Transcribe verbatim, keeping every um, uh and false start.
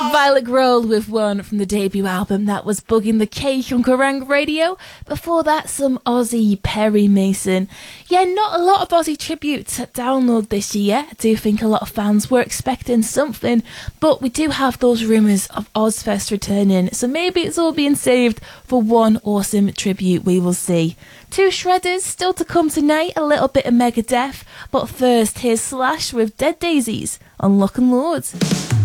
Violet Grohl with one from the debut album that was Bugging the Cake on Kerrang Radio. Before that, some Aussie Perry Mason. Yeah, not a lot of Aussie tributes at Download this year. I do think a lot of fans were expecting something, but we do have those rumours of Ozfest returning, so maybe it's all being saved for one awesome tribute we will see. Two shredders still to come tonight, a little bit of Megadeth, but first here's Slash with Dead Daisies on Lock and Lords.